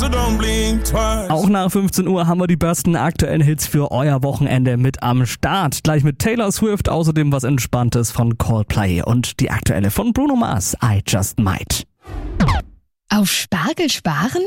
Auch nach 15 Uhr haben wir die besten aktuellen Hits für euer Wochenende mit am Start. Gleich mit Taylor Swift, außerdem was Entspanntes von Coldplay und die aktuelle von Bruno Mars, I Just Might. Auf Spargel sparen?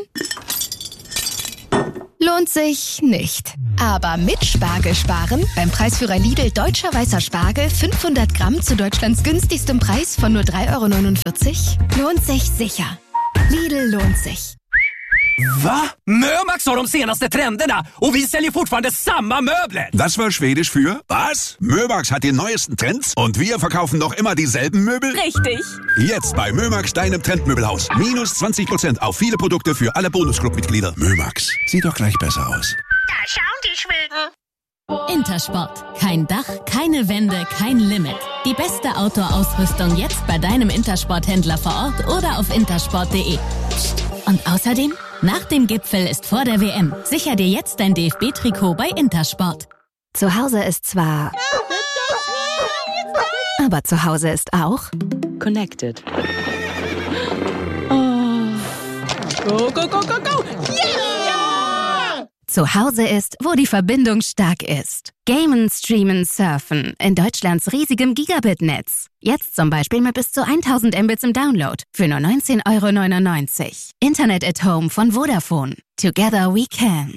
Lohnt sich nicht. Aber mit Spargel sparen, beim Preisführer Lidl Deutscher Weißer Spargel 500 Gramm zu Deutschlands günstigstem Preis von nur 3,49 €, lohnt sich sicher. Lidl lohnt sich. Va? Mömax har de senaste trenderna och vi säljer fortfarande samma möbler. Das war Schwedisch für was? Mömax hat die neuesten Trends und wir verkaufen noch immer dieselben Möbel? Richtig. Jetzt bei Mömax, deinem Trendmöbelhaus. Minus 20% auf viele Produkte für alle Bonusclub-Mitglieder. Mömax, sieht doch gleich besser aus. Da schauen die Schweden. Intersport. Kein Dach, keine Wände, kein Limit. Die beste Outdoor-Ausrüstung jetzt bei deinem Intersport-Händler vor Ort oder auf intersport.de. Und außerdem, nach dem Gipfel ist vor der WM. Sicher dir jetzt dein DFB-Trikot bei Intersport. Zu Hause ist zwar... aber zu Hause ist auch... Connected. Go, go, go, go, go. Yeah! Zu Hause ist, wo die Verbindung stark ist. Gamen, Streamen, Surfen in Deutschlands riesigem Gigabit-Netz. Jetzt zum Beispiel mit bis zu 1000 Mbits im Download für nur 19,99 €. Internet at Home von Vodafone. Together we can.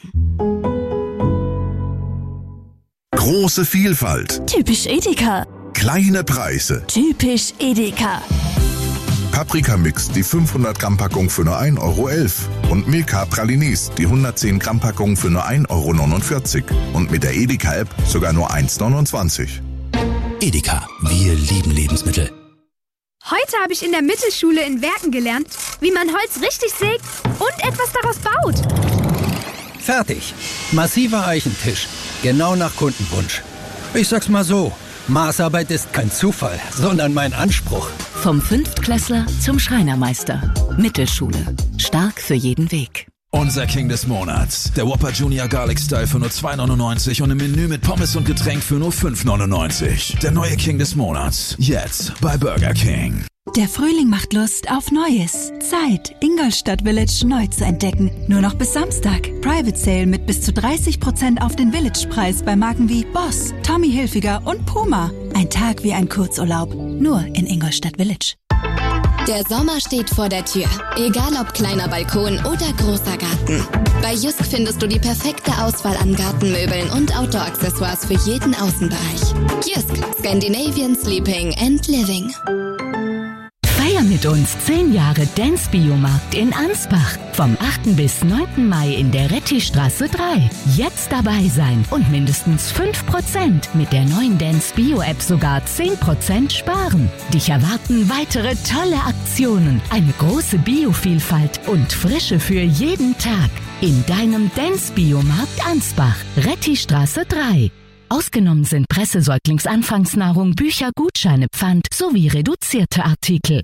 Große Vielfalt. Typisch Edeka. Kleine Preise. Typisch Edeka. Paprika-Mix, die 500 Gramm Packung für nur 1,11 € und Milka Pralinis, die 110 Gramm Packung für nur 1,49 € und mit der Edeka-App sogar nur 1,29 €. Edeka, wir lieben Lebensmittel. Heute habe ich in der Mittelschule in Werken gelernt, wie man Holz richtig sägt und etwas daraus baut. Fertig. Massiver Eichentisch. Genau nach Kundenwunsch. Ich sag's mal so, Maßarbeit ist kein Zufall, sondern mein Anspruch. Vom Fünftklässler zum Schreinermeister. Mittelschule. Stark für jeden Weg. Unser King des Monats. Der Whopper Junior Garlic Style für nur 2,99 € und im Menü mit Pommes und Getränk für nur 5,99 €. Der neue King des Monats. Jetzt bei Burger King. Der Frühling macht Lust auf Neues. Zeit, Ingolstadt Village neu zu entdecken. Nur noch bis Samstag. Private Sale mit bis zu 30% auf den Village-Preis bei Marken wie Boss, Tommy Hilfiger und Puma. Ein Tag wie ein Kurzurlaub. Nur in Ingolstadt Village. Der Sommer steht vor der Tür. Egal ob kleiner Balkon oder großer Garten. Bei Jysk findest du die perfekte Auswahl an Gartenmöbeln und Outdoor-Accessoires für jeden Außenbereich. Jysk, Scandinavian Sleeping and Living. Feier mit uns 10 Jahre Dance Biomarkt in Ansbach. Vom 8. bis 9. Mai in der Rettistraße 3. Jetzt dabei sein und mindestens 5%. Mit der neuen Dance Bio App sogar 10% sparen. Dich erwarten weitere tolle Aktionen, eine große Biovielfalt und Frische für jeden Tag. In deinem Dance Biomarkt Ansbach. Rettistraße 3. Ausgenommen sind Pressesäuglingsanfangsnahrung, Bücher, Gutscheine, Pfand sowie reduzierte Artikel.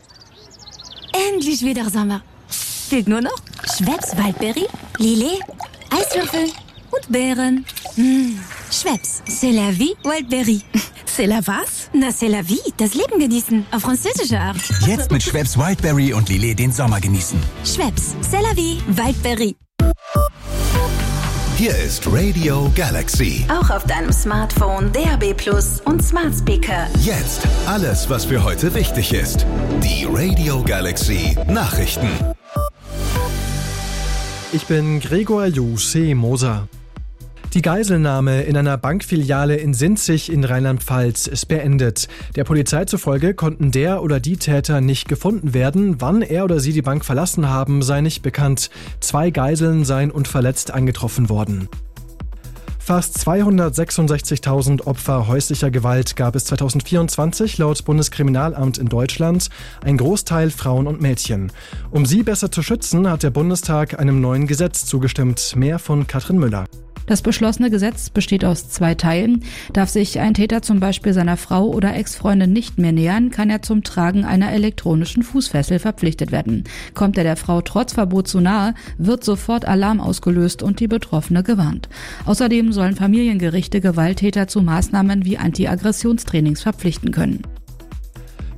Endlich wieder Sommer. Fehlt nur noch Schweppes Waldberry, Lillet, Eiswürfel und Beeren. Schweppes, c'est la vie, Waldberry. C'est la was? Na, c'est la vie, das Leben genießen, auf französische Art. Jetzt mit Schweppes Wildberry und Lillet den Sommer genießen. Schweppes, c'est la vie, Waldberry. Hier ist Radio Galaxy. Auch auf deinem Smartphone, DAB+ und Smart Speaker. Jetzt alles, was für heute wichtig ist. Die Radio Galaxy Nachrichten. Ich bin Gregor Jussi-Moser. Die Geiselnahme in einer Bankfiliale in Sinzig in Rheinland-Pfalz ist beendet. Der Polizei zufolge konnten der oder die Täter nicht gefunden werden. Wann er oder sie die Bank verlassen haben, sei nicht bekannt. 2 Geiseln seien unverletzt angetroffen worden. Fast 266.000 Opfer häuslicher Gewalt gab es 2024 laut Bundeskriminalamt in Deutschland, ein Großteil Frauen und Mädchen. Um sie besser zu schützen, hat der Bundestag einem neuen Gesetz zugestimmt. Mehr von Katrin Müller. Das beschlossene Gesetz besteht aus 2 Teilen. Darf sich ein Täter zum Beispiel seiner Frau oder Ex-Freundin nicht mehr nähern, kann er zum Tragen einer elektronischen Fußfessel verpflichtet werden. Kommt er der Frau trotz Verbot zu nahe, wird sofort Alarm ausgelöst und die Betroffene gewarnt. Außerdem sollen Familiengerichte Gewalttäter zu Maßnahmen wie Anti-Aggressionstrainings verpflichten können.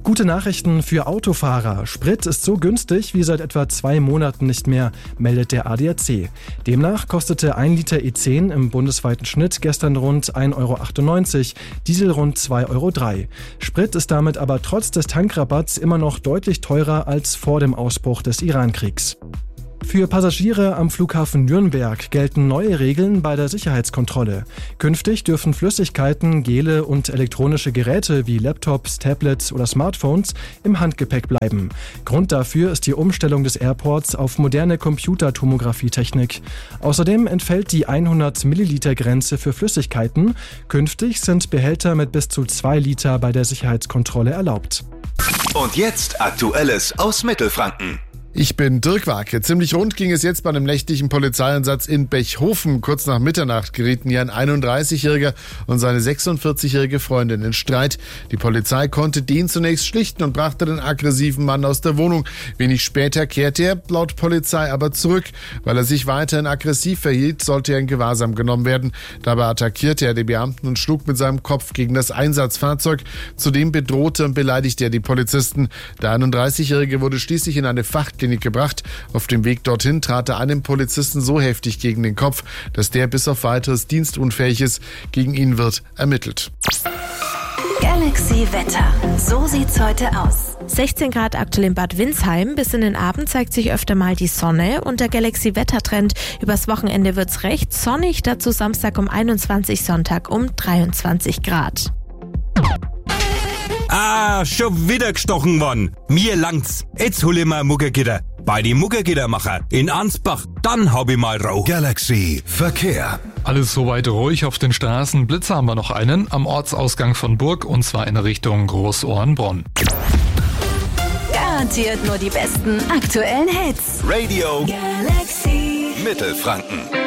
Gute Nachrichten für Autofahrer. Sprit ist so günstig wie seit etwa 2 Monaten nicht mehr, meldet der ADAC. Demnach kostete 1 Liter E10 im bundesweiten Schnitt gestern rund 1,98 Euro, Diesel rund 2,03 Euro. Sprit ist damit aber trotz des Tankrabatts immer noch deutlich teurer als vor dem Ausbruch des Iran-Kriegs. Für Passagiere am Flughafen Nürnberg gelten neue Regeln bei der Sicherheitskontrolle. Künftig dürfen Flüssigkeiten, Gele und elektronische Geräte wie Laptops, Tablets oder Smartphones im Handgepäck bleiben. Grund dafür ist die Umstellung des Airports auf moderne Computertomografietechnik. Außerdem entfällt die 100 Milliliter Grenze für Flüssigkeiten. Künftig sind Behälter mit bis zu 2 Liter bei der Sicherheitskontrolle erlaubt. Und jetzt Aktuelles aus Mittelfranken. Ich bin Dirk Warke. Ziemlich rund ging es jetzt bei einem nächtlichen Polizeieinsatz in Bechhofen. Kurz nach Mitternacht gerieten hier ein 31-Jähriger und seine 46-jährige Freundin in Streit. Die Polizei konnte den zunächst schlichten und brachte den aggressiven Mann aus der Wohnung. Wenig später kehrte er laut Polizei aber zurück. Weil er sich weiterhin aggressiv verhielt, sollte er in Gewahrsam genommen werden. Dabei attackierte er die Beamten und schlug mit seinem Kopf gegen das Einsatzfahrzeug. Zudem bedrohte und beleidigte er die Polizisten. Der 31-Jährige wurde schließlich in eine Fachklinik gebracht. Auf dem Weg dorthin trat er einem Polizisten so heftig gegen den Kopf, dass der bis auf weiteres dienstunfähig ist. Gegen ihn wird ermittelt. Galaxy Wetter. So sieht's heute aus. 16 Grad aktuell in Bad Windsheim. Bis in den Abend zeigt sich öfter mal die Sonne und der Galaxy Wettertrend. Übers Wochenende wird's recht sonnig. Dazu Samstag um 21, Sonntag um 23 Grad. Schon wieder gestochen worden. Mir langt's. Jetzt hol ich mal Muggergitter. Bei die Muggergittermacher in Ansbach. Dann hab ich mal rau. Galaxy Verkehr. Alles soweit ruhig auf den Straßen. Blitzer haben wir noch einen am Ortsausgang von Burg und zwar in Richtung Großohrenbronn. Garantiert nur die besten aktuellen Hits. Radio Galaxy Mittelfranken.